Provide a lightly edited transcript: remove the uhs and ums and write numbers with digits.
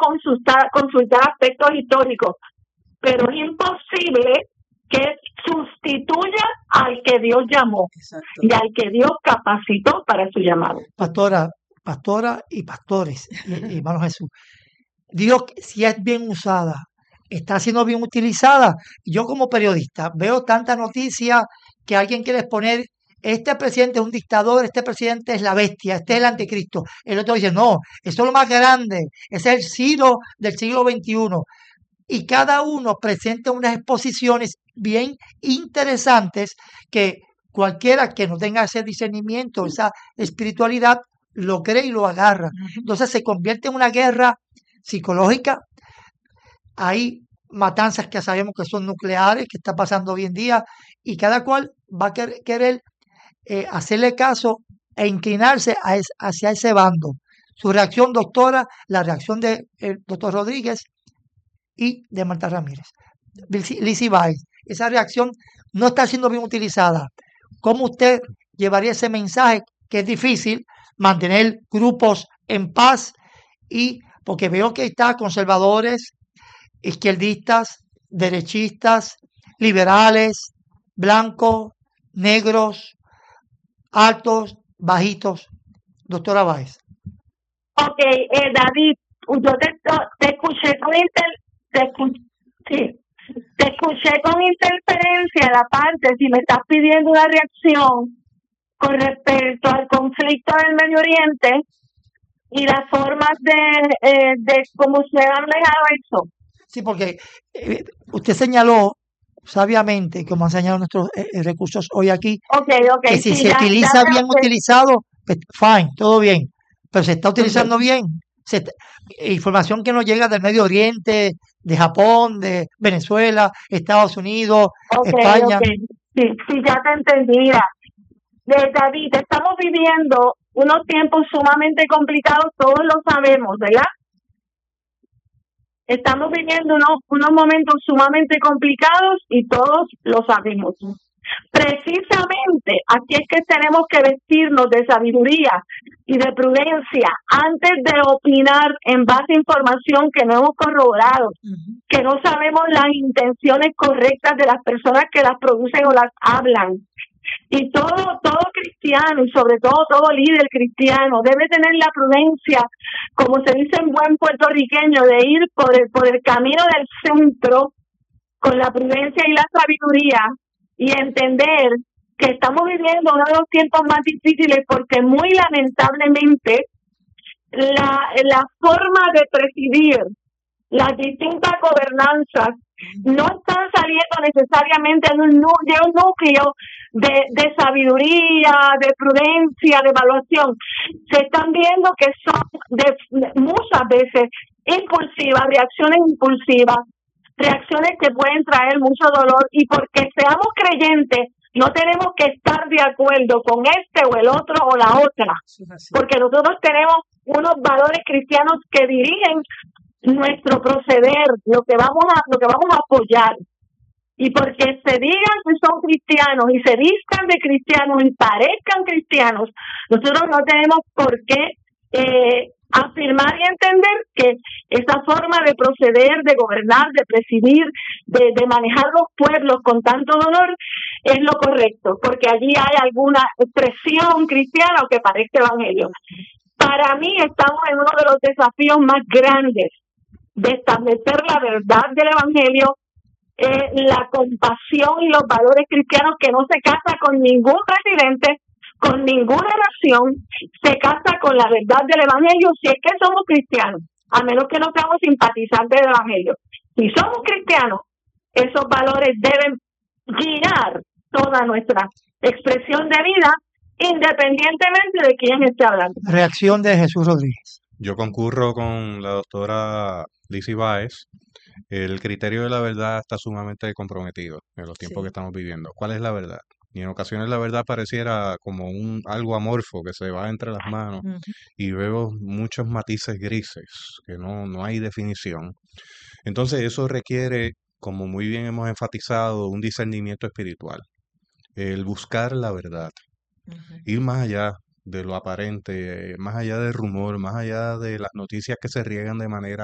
consultar aspectos históricos, pero es imposible que sustituya al que Dios llamó. Exacto. Y al que Dios capacitó para su llamado. Pastora y pastores, y hermano Jesús, Dios, si es bien usada, está siendo bien utilizada. Yo como periodista veo tantas noticias que alguien quiere exponer, este presidente es un dictador, este presidente es la bestia, este es el anticristo. El otro dice, no, eso es lo más grande, ese es el Ciro del siglo XXI. Y cada uno presenta unas exposiciones bien interesantes que cualquiera que no tenga ese discernimiento, esa espiritualidad, lo cree y lo agarra. Entonces se convierte en una guerra psicológica. Hay matanzas que sabemos que son nucleares, que está pasando hoy en día, y cada cual va a querer hacerle caso e inclinarse hacia ese bando. Su reacción, doctora, la reacción del doctor Rodríguez y de Marta Ramírez. Lizzie Báez, esa reacción no está siendo bien utilizada. ¿Cómo usted llevaría ese mensaje que es difícil mantener grupos en paz? Y porque veo que está conservadores, izquierdistas, derechistas, liberales, blancos, negros, altos, bajitos. Doctora Báez. Ok, David, yo te escuché con te escuché con interferencia la parte, si me estás pidiendo una reacción con respecto al conflicto del Medio Oriente y las formas de cómo se han manejado eso. Sí, porque usted señaló sabiamente, como han señalado nuestros recursos hoy aquí, que si se utiliza bien utilizado, pues, fine, todo bien, pero se está utilizando bien. Información que nos llega del Medio Oriente, de Japón, de Venezuela, Estados Unidos, España. Sí, ya te entendí. David, estamos viviendo unos tiempos sumamente complicados, todos lo sabemos, ¿verdad? Estamos viviendo unos momentos sumamente complicados y todos lo sabemos. Precisamente aquí es que tenemos que vestirnos de sabiduría y de prudencia antes de opinar en base a información que no hemos corroborado, que no sabemos las intenciones correctas de las personas que las producen o las hablan. Y todo cristiano, y sobre todo líder cristiano, debe tener la prudencia, como se dice en buen puertorriqueño, de ir por el camino del centro con la prudencia y la sabiduría, y entender que estamos viviendo uno de los tiempos más difíciles porque muy lamentablemente la forma de presidir las distintas gobernanzas no están saliendo necesariamente de un núcleo de sabiduría, de prudencia, de evaluación. Se están viendo que son muchas veces impulsivas, reacciones que pueden traer mucho dolor, y porque seamos creyentes no tenemos que estar de acuerdo con este o el otro o la otra, porque nosotros tenemos unos valores cristianos que dirigen nuestro proceder, lo que vamos a apoyar. Y porque se digan que son cristianos y se vistan de cristianos y parezcan cristianos, nosotros no tenemos por qué afirmar y entender que esa forma de proceder, de gobernar, de presidir, de manejar los pueblos con tanto dolor es lo correcto, porque allí hay alguna expresión cristiana o que parezca evangelio. Para mí estamos en uno de los desafíos más grandes de establecer la verdad del evangelio, la compasión y los valores cristianos, que no se casa con ningún presidente, con ninguna nación, se casa con la verdad del evangelio si es que somos cristianos, a menos que no seamos simpatizantes del evangelio. Si somos cristianos, esos valores deben guiar toda nuestra expresión de vida, independientemente de quién esté hablando. Reacción de Jesús Rodríguez. Yo concurro con la doctora Lizzie Báez. El criterio de la verdad está sumamente comprometido en los tiempos que estamos viviendo. ¿Cuál es la verdad? Y en ocasiones la verdad pareciera como algo amorfo que se va entre las manos, y veo muchos matices grises, que no hay definición. Entonces eso requiere, como muy bien hemos enfatizado, un discernimiento espiritual. El buscar la verdad, ir más allá de lo aparente, más allá del rumor, más allá de las noticias que se riegan de manera